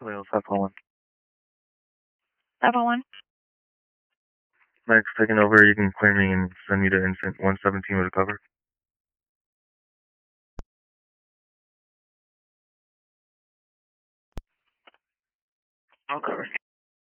Wales, 511. 501. Mike's taking over. You can clear me and send me to Instant 117 with a cover. I'll cover.